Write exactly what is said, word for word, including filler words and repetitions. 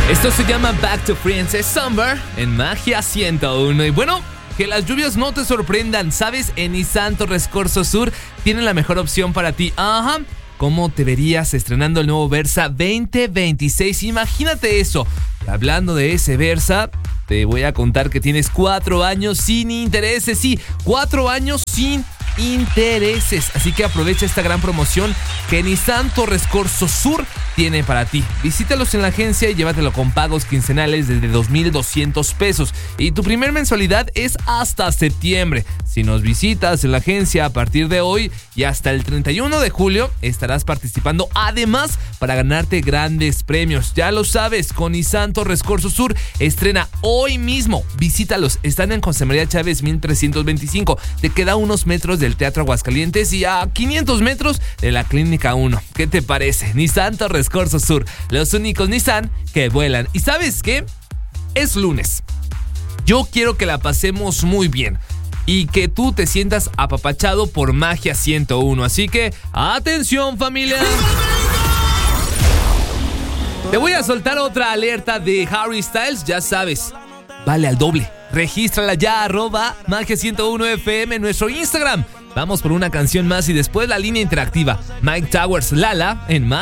Esto se llama Back to Princess Summer en Magia ciento uno. Y bueno, que las lluvias no te sorprendan, ¿sabes? En Nissan Torres Corso Sur tienen la mejor opción para ti. Ajá. ¿Cómo te verías estrenando el nuevo Versa veinte veintiséis? Imagínate eso. Y hablando de ese Versa, te voy a contar que tienes cuatro años sin intereses. Sí, cuatro años sin intereses. Así que aprovecha esta gran promoción que Nissan Torres Corso Sur tiene para ti. Visítalos en la agencia y llévatelo con pagos quincenales desde dos mil doscientos pesos. Y tu primer mensualidad es hasta septiembre. Si nos visitas en la agencia a partir de hoy y hasta el treinta y uno de julio, estarás participando además para ganarte grandes premios. Ya lo sabes, con Nissan Torres Corso Sur estrena hoy mismo. Visítalos, están en José María Chávez mil trescientos veinticinco. Te queda a unos metros del Teatro Aguascalientes y a quinientos metros de la Clínica uno. ¿Qué te parece? Nissan Torres Corso Sur, los únicos Nissan que vuelan. ¿Y sabes qué? Es lunes. Yo quiero que la pasemos muy bien y que tú te sientas apapachado por Magia ciento uno. Así que, ¡atención, familia! Te voy a soltar otra alerta de Harry Styles, ya sabes. Vale al doble. Regístrala ya, arroba Magia ciento uno F M en nuestro Instagram. Vamos por una canción más y después la línea interactiva. Mike Towers, Lala, en Magia.